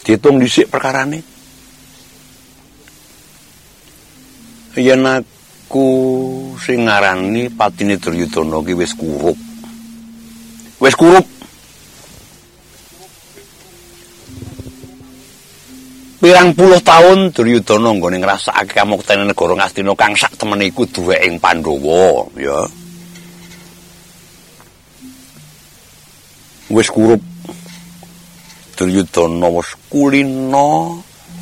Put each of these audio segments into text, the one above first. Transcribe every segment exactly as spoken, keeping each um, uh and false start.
Diitung dhisik perkarane. Yen aku sing ngarani patine Duryudana ki wis kurup. Wis kurup. Pirang puluh taun Duryudana nggone ngrasakake kamuktene negara Ngastina kang sak temene iku duweking Pandhawa, ya. Wis kurup. Duryudana wis kulina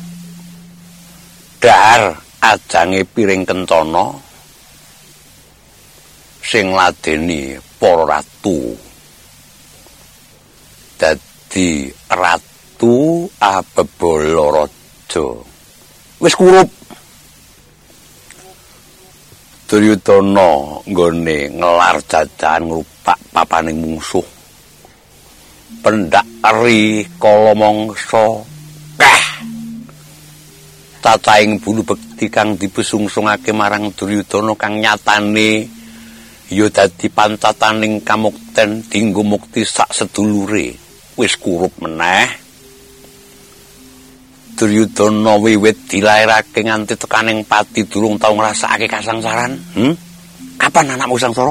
dahar ajange piring kencana sing ladeni para ratu. Dadi ratu Abebala Raja. Wis kurup. Duryudana nggone ngelar jajan ngrupak papaning mungsuh. Pendak eri kala mangsa kah cacahing bulu bekti kang dipesungsungake marang Duryudana kang nyatane ya dadi pancataning kamukten dienggo mukti sak sedulure wis kurup meneh. Duryudana wiwit dilairake nganti tekaning pati durung tau ngrasakake kasangsaran. Hmm? Kapan anakmu sangsara?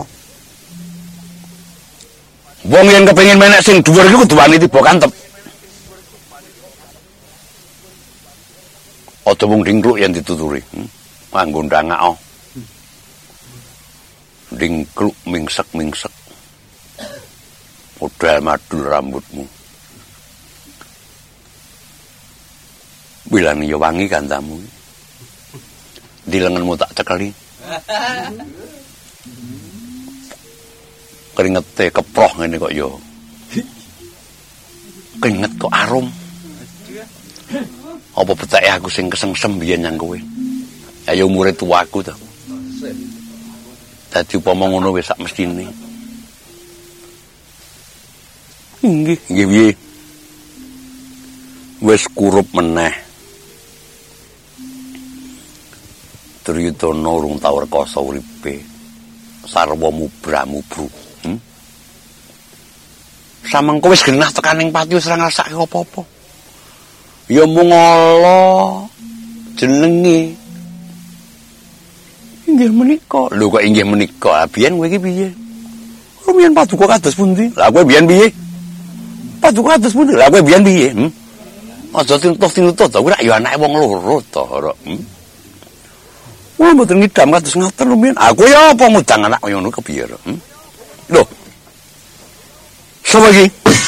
Wong yen kepengin menek sing dhuwur iku kudu wani tiba kantep. Aja mung dingkluk yen dituturi. Hmm? Nganggo ndangak. Oh. Dingkluk mingsek-mingsek. Modal madul rambutmu. Bilang ya wangi kantamu. Di lenganmu tak cekeli. Keringete keproh ngene kok ya. Keringet kok arum. Apa betake aku sing kesengsem biyen nang kowe. Ayo umure tuaku to. Dadi upama ngono wis sak mestine. Nggih, nggih piye. Wis kurup meneh. Duryudana urung tau rekoso uripe. Sarwa mubra-mubru. Hmm? Samengko wis genah tekaning pati wis ora ngrasake apa-apa. Ya mung ala jenenge. Inggih menika. Lho kok inggih menika? Biyen kowe iki piye? Rumiyin paduka kados pundi? Lah kowe biyen piye? Paduka kados pundi? Lah kowe biyen piye? Hmm? Aja tinutut-tinutut to, ora ya anake wong loro to, hmm? Wah, mboten ngidam kados ngaten rumiyin. Aku ya apa ngudang anak ngono kepiye, hmm? Lho. Sapa iki?